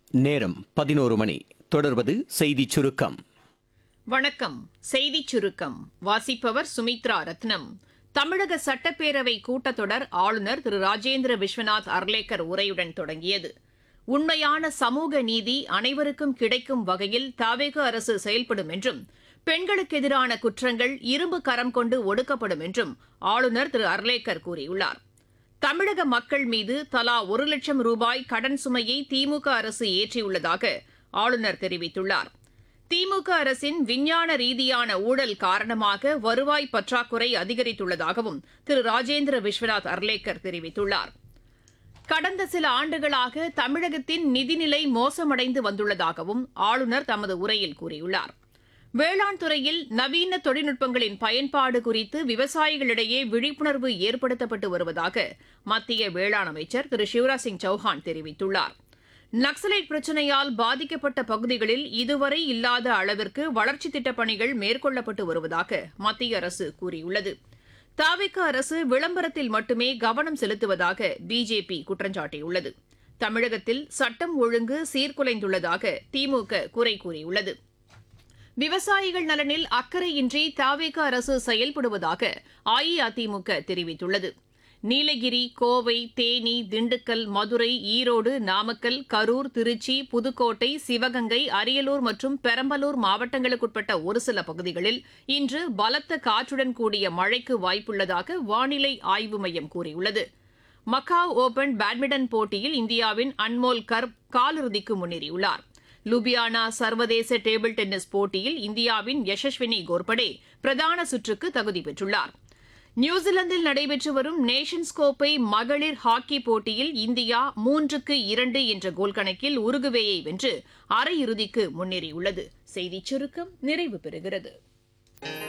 நேரம் 11 மணி. தொடர்வது செய்திச் சுருக்கம். வணக்கம். செய்திச் சுருக்கம் வாசிப்பவர் சுமித்ரா ரத்னம். தமிழக சட்டப்பேரவை கூட்டத்தொடர் ஆளுநர் திரு ராஜேந்திர விஸ்வநாத் அர்லேக்கர் உரையுடன் தொடங்கியது. உண்மையான சமூக நீதி அனைவருக்கும் கிடைக்கும் வகையில் தவேக அரசு செயல்படும் என்றும், பெண்களுக்கு எதிரான குற்றங்கள் இரும்பு கரம் கொண்டு ஒடுக்கப்படும் என்றும் ஆளுநர் திரு அர்லேக்கர் கூறியுள்ளார். தமிழக மக்கள் மீது தலா 1 லட்சம் ரூபாய் கடன் சுமையை திமுக அரசு ஏற்றியுள்ளதாக ஆளுநர் தெரிவித்துள்ளார். திமுக அரசின் விஞ்ஞான ரீதியான ஊழல் காரணமாக வருவாய் பற்றாக்குறை அதிகரித்துள்ளதாகவும் திரு ராஜேந்திர விஸ்வநாத் அர்லேக்கர் தெரிவித்துள்ளார். கடந்த சில ஆண்டுகளாக தமிழகத்தின் நிதிநிலை மோசமடைந்து வந்துள்ளதாகவும் ஆளுநர் தமது உரையில் கூறியுள்ளார். வேளாண் துறையில் நவீன தொழில்நுட்பங்களின் பயன்பாடு குறித்து விவசாயிகளிடையே விழிப்புணர்வு ஏற்படுத்தப்பட்டு வருவதாக மத்திய வேளாண் அமைச்சர் திரு சிவராஜ் சிங் சௌஹான் தெரிவித்துள்ளார். நக்சலைட் பிரச்சினையால் பாதிக்கப்பட்ட பகுதிகளில் இதுவரை இல்லாத அளவிற்கு வளர்ச்சித் திட்டப் பணிகள் மேற்கொள்ளப்பட்டு வருவதாக மத்திய அரசு கூறியுள்ளது. தவேக அரசு விளம்பரத்தில் மட்டுமே கவனம் செலுத்துவதாக பிஜேபி குற்றம் சாட்டியுள்ளது. தமிழகத்தில் சட்டம் ஒழுங்கு சீர்குலைந்துள்ளதாக திமுக குறை கூறியுள்ளது. விவசாயிகள் நலனில் அக்கறையின்றி தவேக அரசு செயல்படுவதாக அஇஅதிமுக தெரிவித்துள்ளது. நீலகிரி, கோவை, தேனி, திண்டுக்கல், மதுரை, ஈரோடு, நாமக்கல், கரூர், திருச்சி, புதுக்கோட்டை, சிவகங்கை, அரியலூர் மற்றும் பெரம்பலூர் மாவட்டங்களுக்குட்பட்ட ஒரு சில பகுதிகளில் இன்று பலத்த காற்றுடன் கூடிய மழைக்கு வாய்ப்புள்ளதாக வானிலை ஆய்வு மையம் கூறியுள்ளது. மக்காவ் ஓபன் பேட்மிண்டன் போட்டியில் இந்தியாவின் அன்மோல் கர்ப் காலிறுதிக்கு முன்னேறியுள்ளார். லுபியானா சர்வதேச டேபிள் டென்னிஸ் போட்டியில் இந்தியாவின் யசஸ்வினி கோர்படே பிரதான சுற்றுக்கு தகுதி பெற்றுள்ளார். நியூசிலாந்தில் நடைபெற்று வரும் நேஷன்ஸ் கோப்பை மகளிர் ஹாக்கி போட்டியில் இந்தியா 3-2 என்ற கோல் கணக்கில் உருகுவேயை வென்று அரையிறுதிக்கு முன்னேறியுள்ளது. செய்திச் சுருக்கம் நிறைவு பெறுகிறது.